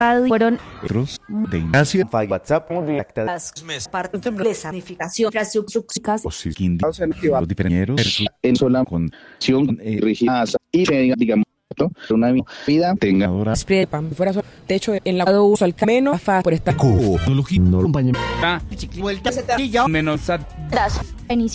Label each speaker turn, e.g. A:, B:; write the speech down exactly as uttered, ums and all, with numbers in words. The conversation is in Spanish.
A: fueron
B: otros de Ignacio
C: WhatsApp,
A: las partes de sanificación, infraestructuras,
B: o si los diferencieros
D: en sola condición eh, rígida y se, digamos, una vida tenga
B: horas
E: fuera sobre techo en la uso al menos por esta
B: tecnología no
F: vuelta menos